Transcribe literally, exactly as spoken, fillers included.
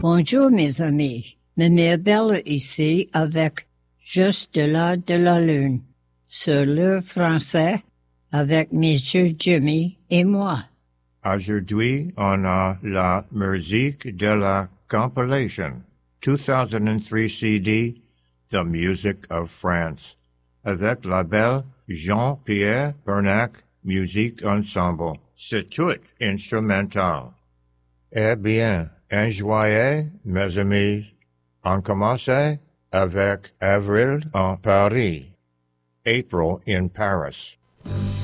Bonjour mes amis, Mémère Belle ici avec Juste de là de la lune, sur le français avec Monsieur Jimmy et moi. Aujourd'hui, on a la musique de la compilation, two thousand three C D, The Music of France, avec la belle Jean-Pierre Bernac Musique Ensemble. C'est tout instrumental. Eh bien, enjoyez, mes amis. On commence avec Avril en Paris, April in Paris.